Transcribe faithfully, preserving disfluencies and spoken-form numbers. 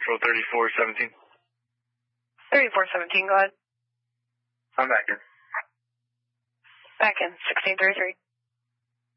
Control thirty-four seventeen. thirty-four seventeen, go ahead. I'm back in. Back in, sixteen thirty-three.